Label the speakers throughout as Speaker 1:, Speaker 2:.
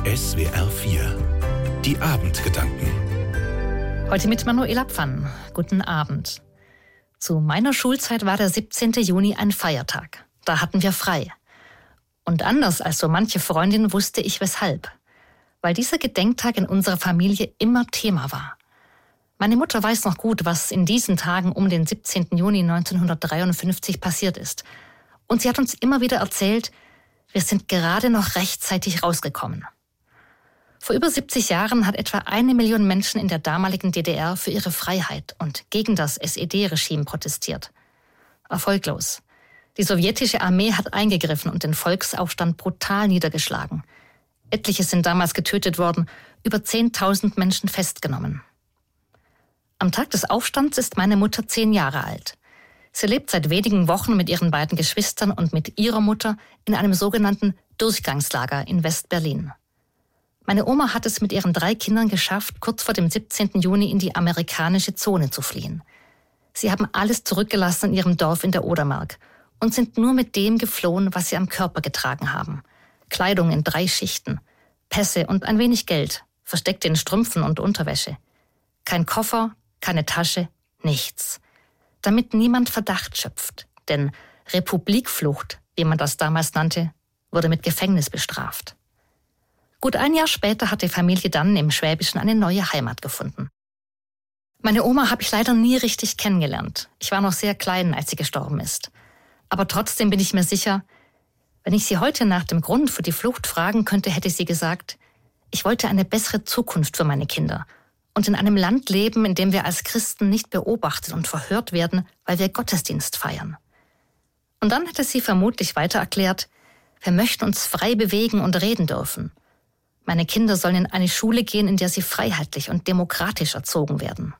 Speaker 1: SWR 4. Die Abendgedanken.
Speaker 2: Heute mit Manuela Pfann. Guten Abend. Zu meiner Schulzeit war der 17. Juni ein Feiertag. Da hatten wir frei. Und anders als so manche Freundin wusste ich weshalb. Weil dieser Gedenktag in unserer Familie immer Thema war. Meine Mutter weiß noch gut, was in diesen Tagen um den 17. Juni 1953 passiert ist. Und sie hat uns immer wieder erzählt, wir sind gerade noch rechtzeitig rausgekommen. Vor über 70 Jahren hat etwa 1 Million Menschen in der damaligen DDR für ihre Freiheit und gegen das SED-Regime protestiert. Erfolglos. Die sowjetische Armee hat eingegriffen und den Volksaufstand brutal niedergeschlagen. Etliche sind damals getötet worden, über 10.000 Menschen festgenommen. Am Tag des Aufstands ist meine Mutter 10 Jahre alt. Sie lebt seit wenigen Wochen mit ihren beiden Geschwistern und mit ihrer Mutter in einem sogenannten Durchgangslager in West-Berlin. Meine Oma hat es mit ihren 3 Kindern geschafft, kurz vor dem 17. Juni in die amerikanische Zone zu fliehen. Sie haben alles zurückgelassen in ihrem Dorf in der Odermark und sind nur mit dem geflohen, was sie am Körper getragen haben. Kleidung in 3 Schichten, Pässe und ein wenig Geld, versteckt in Strümpfen und Unterwäsche. Kein Koffer, keine Tasche, nichts. Damit niemand Verdacht schöpft, denn Republikflucht, wie man das damals nannte, wurde mit Gefängnis bestraft. Gut ein Jahr später hat die Familie dann im Schwäbischen eine neue Heimat gefunden. Meine Oma habe ich leider nie richtig kennengelernt. Ich war noch sehr klein, als sie gestorben ist. Aber trotzdem bin ich mir sicher, wenn ich sie heute nach dem Grund für die Flucht fragen könnte, hätte sie gesagt, ich wollte eine bessere Zukunft für meine Kinder und in einem Land leben, in dem wir als Christen nicht beobachtet und verhört werden, weil wir Gottesdienst feiern. Und dann hätte sie vermutlich weiter erklärt, wir möchten uns frei bewegen und reden dürfen. Meine Kinder sollen in eine Schule gehen, in der sie freiheitlich und demokratisch erzogen werden.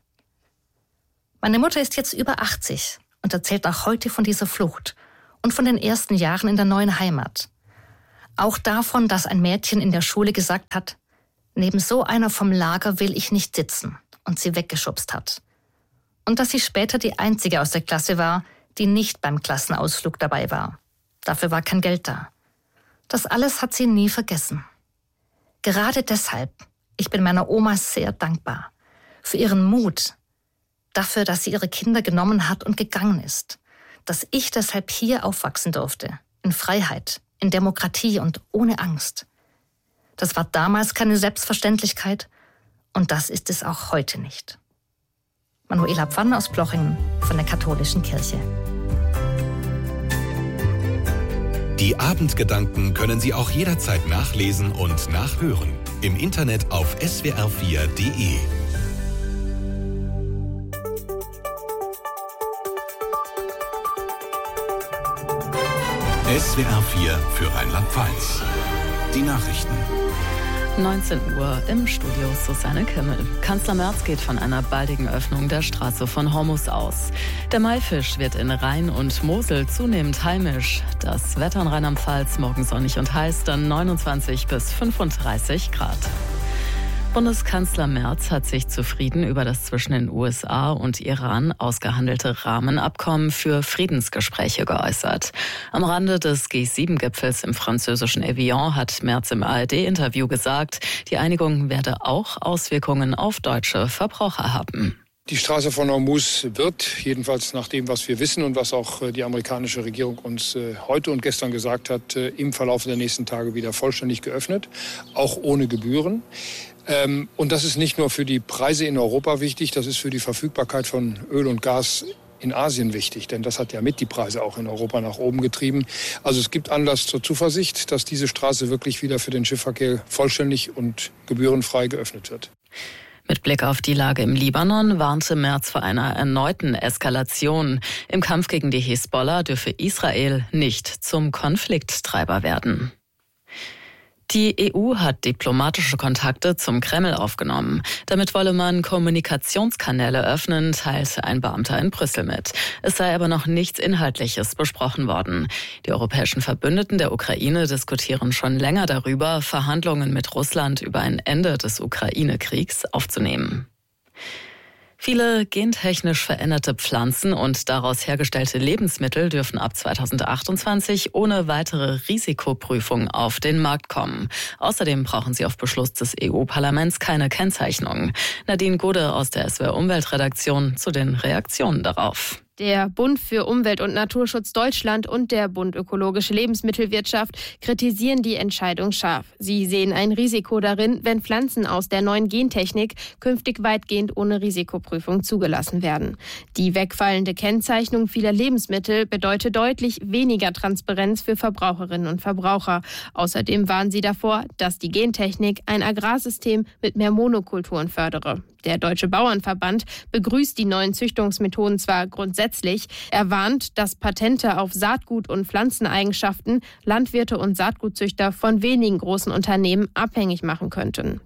Speaker 2: Meine Mutter ist jetzt über 80 und erzählt auch heute von dieser Flucht und von den ersten Jahren in der neuen Heimat. Auch davon, dass ein Mädchen in der Schule gesagt hat, neben so einer vom Lager will ich nicht sitzen und sie weggeschubst hat. Und dass sie später die einzige aus der Klasse war, die nicht beim Klassenausflug dabei war. Dafür war kein Geld da. Das alles hat sie nie vergessen. Gerade deshalb, ich bin meiner Oma sehr dankbar. Für ihren Mut, dafür, dass sie ihre Kinder genommen hat und gegangen ist. Dass ich deshalb hier aufwachsen durfte, in Freiheit, in Demokratie und ohne Angst. Das war damals keine Selbstverständlichkeit und das ist es auch heute nicht. Manuela Pfann aus Plochingen von der Katholischen Kirche.
Speaker 1: Die Abendgedanken können Sie auch jederzeit nachlesen und nachhören. Im Internet auf swr4.de. SWR 4 für Rheinland-Pfalz. Die Nachrichten.
Speaker 3: 19 Uhr im Studio Susanne Kimmel. Kanzler Merz geht von einer baldigen Öffnung der Straße von Hormuz aus. Der Maifisch wird in Rhein und Mosel zunehmend heimisch. Das Wetter in Rheinland-Pfalz morgen sonnig und heiß, dann 29 bis 35 Grad. Bundeskanzler Merz hat sich zufrieden über das zwischen den USA und Iran ausgehandelte Rahmenabkommen für Friedensgespräche geäußert. Am Rande des G7-Gipfels im französischen Evian hat Merz im ARD-Interview gesagt, die Einigung werde auch Auswirkungen auf deutsche Verbraucher haben.
Speaker 4: Die Straße von Hormuz wird, jedenfalls nach dem, was wir wissen und was auch die amerikanische Regierung uns heute und gestern gesagt hat, im Verlauf der nächsten Tage wieder vollständig geöffnet, auch ohne Gebühren. Und das ist nicht nur für die Preise in Europa wichtig, das ist für die Verfügbarkeit von Öl und Gas in Asien wichtig, denn das hat ja mit die Preise auch in Europa nach oben getrieben. Also es gibt Anlass zur Zuversicht, dass diese Straße wirklich wieder für den Schiffsverkehr vollständig und gebührenfrei geöffnet wird.
Speaker 3: Mit Blick auf die Lage im Libanon warnte Merz vor einer erneuten Eskalation. Im Kampf gegen die Hisbollah dürfe Israel nicht zum Konflikttreiber werden. Die EU hat diplomatische Kontakte zum Kreml aufgenommen. Damit wolle man Kommunikationskanäle öffnen, teilte ein Beamter in Brüssel mit. Es sei aber noch nichts Inhaltliches besprochen worden. Die europäischen Verbündeten der Ukraine diskutieren schon länger darüber, Verhandlungen mit Russland über ein Ende des Ukraine-Kriegs aufzunehmen. Viele gentechnisch veränderte Pflanzen und daraus hergestellte Lebensmittel dürfen ab 2028 ohne weitere Risikoprüfung auf den Markt kommen. Außerdem brauchen sie auf Beschluss des EU-Parlaments keine Kennzeichnung. Nadine Gode aus der SWR Umweltredaktion zu den Reaktionen darauf.
Speaker 5: Der Bund für Umwelt- und Naturschutz Deutschland und der Bund Ökologische Lebensmittelwirtschaft kritisieren die Entscheidung scharf. Sie sehen ein Risiko darin, wenn Pflanzen aus der neuen Gentechnik künftig weitgehend ohne Risikoprüfung zugelassen werden. Die wegfallende Kennzeichnung vieler Lebensmittel bedeutet deutlich weniger Transparenz für Verbraucherinnen und Verbraucher. Außerdem warnen sie davor, dass die Gentechnik ein Agrarsystem mit mehr Monokulturen fördere. Der Deutsche Bauernverband begrüßt die neuen Züchtungsmethoden zwar grundsätzlich, er warnt, dass Patente auf Saatgut- und Pflanzeneigenschaften Landwirte und Saatgutzüchter von wenigen großen Unternehmen abhängig machen könnten.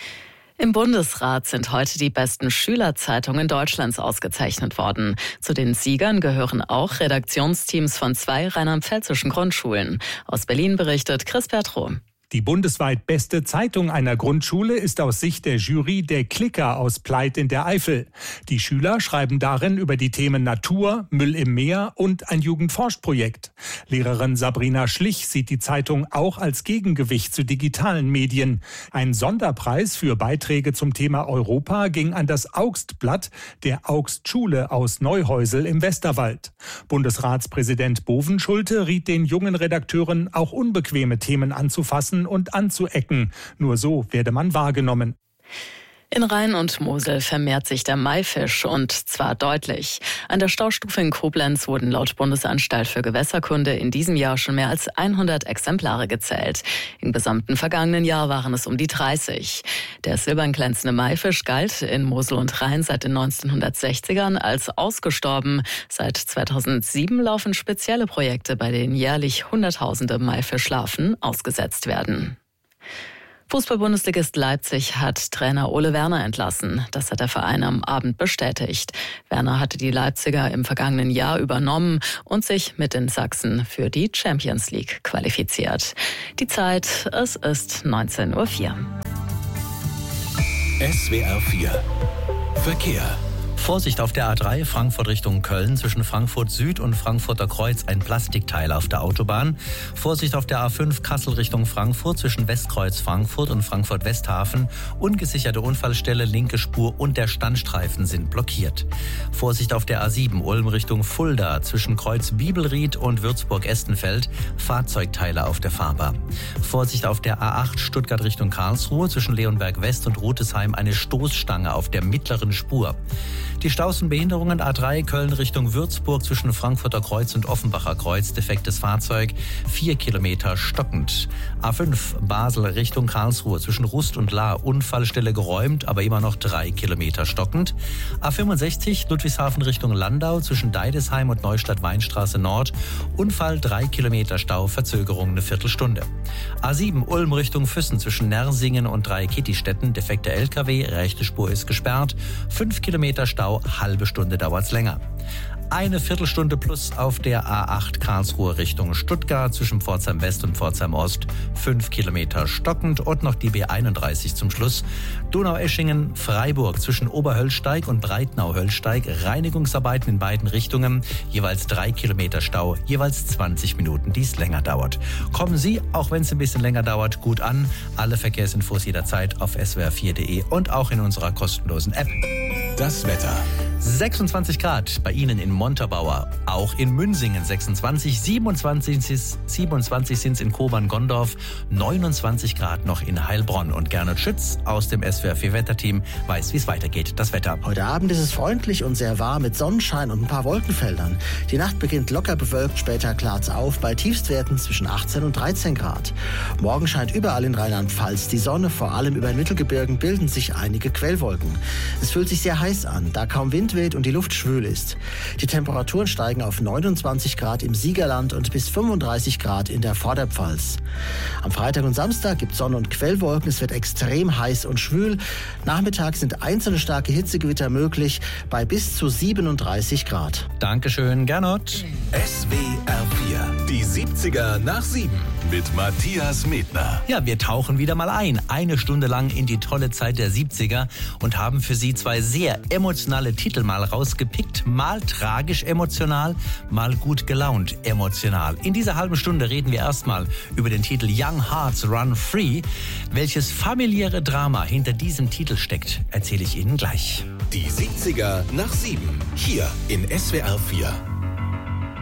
Speaker 3: Im Bundesrat sind heute die besten Schülerzeitungen Deutschlands ausgezeichnet worden. Zu den Siegern gehören auch Redaktionsteams von 2 rheinland-pfälzischen Grundschulen. Aus Berlin berichtet Chris Pertrow.
Speaker 6: Die bundesweit beste Zeitung einer Grundschule ist aus Sicht der Jury der Klicker aus Pleit in der Eifel. Die Schüler schreiben darin über die Themen Natur, Müll im Meer und ein Jugendforschprojekt. Lehrerin Sabrina Schlich sieht die Zeitung auch als Gegengewicht zu digitalen Medien. Ein Sonderpreis für Beiträge zum Thema Europa ging an das Augstblatt der Augstschule aus Neuhäusel im Westerwald. Bundesratspräsident Bovenschulte riet den jungen Redakteuren, auch unbequeme Themen anzufassen und anzuecken. Nur so werde man wahrgenommen.
Speaker 3: In Rhein und Mosel vermehrt sich der Maifisch und zwar deutlich. An der Staustufe in Koblenz wurden laut Bundesanstalt für Gewässerkunde in diesem Jahr schon mehr als 100 Exemplare gezählt. Im gesamten vergangenen Jahr waren es um die 30. Der silbern glänzende Maifisch galt in Mosel und Rhein seit den 1960ern als ausgestorben. Seit 2007 laufen spezielle Projekte, bei denen jährlich Hunderttausende Maifischlarven ausgesetzt werden. Fußball-Bundesligist Leipzig hat Trainer Ole Werner entlassen. Das hat der Verein am Abend bestätigt. Werner hatte die Leipziger im vergangenen Jahr übernommen und sich mit den Sachsen für die Champions League qualifiziert. Die Zeit, es ist 19:04 Uhr.
Speaker 1: SWR 4 Verkehr.
Speaker 7: Vorsicht auf der A3 Frankfurt Richtung Köln, zwischen Frankfurt Süd und Frankfurter Kreuz ein Plastikteil auf der Autobahn. Vorsicht auf der A5 Kassel Richtung Frankfurt, zwischen Westkreuz Frankfurt und Frankfurt Westhafen. Ungesicherte Unfallstelle, linke Spur und der Standstreifen sind blockiert. Vorsicht auf der A7 Ulm Richtung Fulda, zwischen Kreuz Bibelried und Würzburg-Estenfeld. Fahrzeugteile auf der Fahrbahn. Vorsicht auf der A8 Stuttgart Richtung Karlsruhe, zwischen Leonberg West und Rutesheim eine Stoßstange auf der mittleren Spur. Die Staus und Behinderungen A3 Köln Richtung Würzburg, zwischen Frankfurter Kreuz und Offenbacher Kreuz, defektes Fahrzeug, 4 Kilometer stockend. A5 Basel Richtung Karlsruhe, zwischen Rust und Lahr, Unfallstelle geräumt, aber immer noch 3 Kilometer stockend. A65 Ludwigshafen Richtung Landau, zwischen Deidesheim und Neustadt-Weinstraße Nord, Unfall 3 Kilometer Stau, Verzögerung eine Viertelstunde. A7 Ulm Richtung Füssen, zwischen Nersingen und Dreikitti-Städten, defekte LKW, rechte Spur ist gesperrt, 5 Kilometer Stau, halbe Stunde dauert's länger. Eine Viertelstunde plus auf der A8 Karlsruhe Richtung Stuttgart, zwischen Pforzheim West und Pforzheim Ost, 5 Kilometer stockend und noch die B31 zum Schluss. Donaueschingen, Freiburg, zwischen Oberhöllsteig und Breitnau-Höllsteig, Reinigungsarbeiten in beiden Richtungen, jeweils 3 Kilometer Stau, jeweils 20 Minuten, die es länger dauert. Kommen Sie, auch wenn es ein bisschen länger dauert, gut an. Alle Verkehrsinfos jederzeit auf swr4.de und auch in unserer kostenlosen App.
Speaker 1: Das Wetter.
Speaker 7: 26 Grad bei Ihnen in Montabaur, auch in Münsingen 26, 27 sind es in Kobern-Gondorf, 29 Grad noch in Heilbronn. Und Gernot Schütz aus dem SWR4-Wetterteam weiß, wie es weitergeht. Das Wetter.
Speaker 8: Heute Abend ist es freundlich und sehr warm mit Sonnenschein und ein paar Wolkenfeldern. Die Nacht beginnt locker bewölkt, später klart's auf bei Tiefstwerten zwischen 18 und 13 Grad. Morgen scheint überall in Rheinland-Pfalz die Sonne, vor allem über den Mittelgebirgen bilden sich einige Quellwolken. Es fühlt sich sehr heiß an, da kaum Wind Wind weht und die Luft schwül ist. Die Temperaturen steigen auf 29 Grad im Siegerland und bis 35 Grad in der Vorderpfalz. Am Freitag und Samstag gibt es Sonne- und Quellwolken. Es wird extrem heiß und schwül. Nachmittags sind einzelne starke Hitzegewitter möglich bei bis zu 37 Grad.
Speaker 7: Dankeschön, Gernot.
Speaker 1: SWR 4, die 70er nach 7 mit Matthias Medner.
Speaker 7: Ja, wir tauchen wieder mal ein, eine Stunde lang in die tolle Zeit der 70er und haben für Sie zwei sehr emotionale Titel mal rausgepickt. Mal tragisch emotional, mal gut gelaunt emotional. In dieser halben Stunde reden wir erstmal über den Titel Young Hearts Run Free. Welches familiäre Drama hinter diesem Titel steckt, erzähle ich Ihnen gleich.
Speaker 1: Die 70er nach 7, hier in SWR 4.